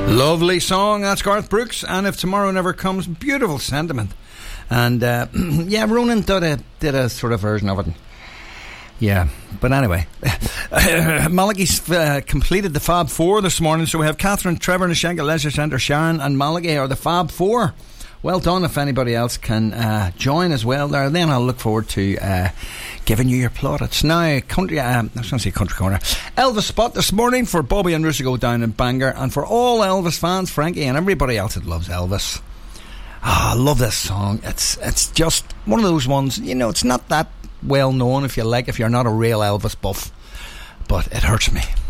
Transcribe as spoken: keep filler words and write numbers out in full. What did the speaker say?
Lovely song, that's Garth Brooks, and If Tomorrow Never Comes, beautiful sentiment. And uh, yeah, Ronan did a, did a sort of version of it. Yeah, but anyway, Malachi's uh, completed the Fab Four this morning, so we have Catherine, Trevor, Nashenka, Leisure Centre, Sharon and Malachi are the Fab Four. Well done. If anybody else can uh, join as well there, then I'll look forward to uh, giving you your plaudits. Now, country, uh, I was going to say country corner. Elvis spot this morning for Bobby and Lucy go down in Bangor, and for all Elvis fans, Frankie and everybody else that loves Elvis. Ah, oh, I love this song. It's it's just one of those ones, you know, it's not that well known if you like, if you're not a real Elvis buff, but it hurts me.